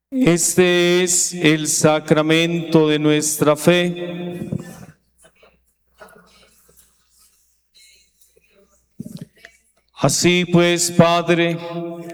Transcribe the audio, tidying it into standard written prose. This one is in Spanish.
Este es el sacramento de nuestra fe. Así pues, Padre,